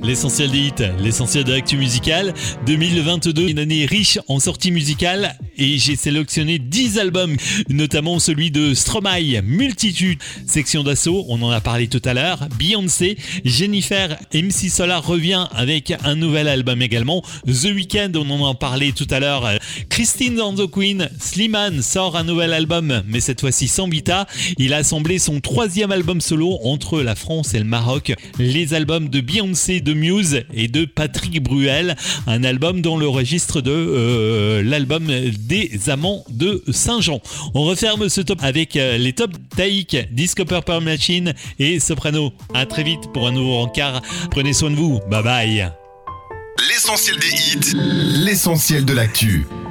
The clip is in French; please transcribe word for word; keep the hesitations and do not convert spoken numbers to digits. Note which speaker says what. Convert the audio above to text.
Speaker 1: L'essentiel des hits, l'essentiel de l'actu musicale. deux mille vingt-deux, une année riche en sorties musicales et j'ai sélectionné dix albums, notamment celui de Stromae, Multitude, Section d'Assaut, on en a parlé tout à l'heure, Beyoncé, Jennifer, M C Solar revient avec un nouvel album également, The Weeknd, on en a parlé tout à l'heure, Christine and the Queen, Slimane sort un nouvel album, mais cette fois-ci sans Vita, il a assemblé son troisième album solo entre la France et le Maroc, les albums de Beyoncé, de Muse et de Patrick Bruel, un album dans le registre de euh, l'album des Amants de Saint-Jean. On referme ce top avec euh, les top Taïk, Disco Purple Machine et Soprano. À très vite pour un nouveau rencard. Prenez soin de vous. Bye bye.
Speaker 2: L'essentiel des hits, l'essentiel de l'actu.